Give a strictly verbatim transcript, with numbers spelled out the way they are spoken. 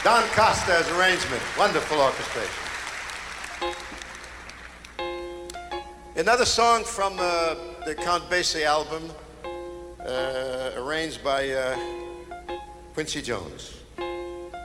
Don Costa's arrangement. Wonderful orchestration. Another song from uh, the Count Basie album, uh, arranged by uh, Quincy Jones.